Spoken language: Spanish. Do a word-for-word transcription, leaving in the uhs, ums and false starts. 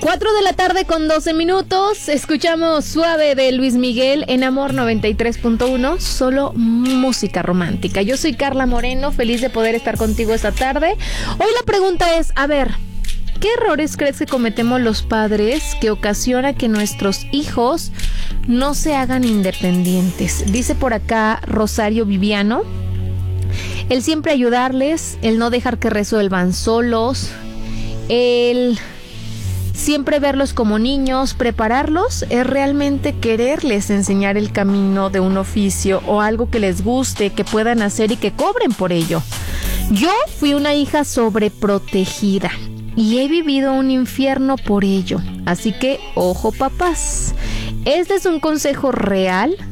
cuatro de la tarde con doce minutos, escuchamos Suave de Luis Miguel en Amor noventa y tres punto uno, solo música romántica. Yo soy Carla Moreno, feliz de poder estar contigo esta tarde. Hoy la pregunta es, a ver, ¿qué errores crees que cometemos los padres que ocasiona que nuestros hijos no se hagan independientes? Dice por acá Rosario Viviano, el siempre ayudarles, el no dejar que resuelvan solos, el siempre verlos como niños, prepararlos, es realmente quererles enseñar el camino de un oficio o algo que les guste, que puedan hacer y que cobren por ello. Yo fui una hija sobreprotegida y he vivido un infierno por ello. Así que, ojo papás, este es un consejo real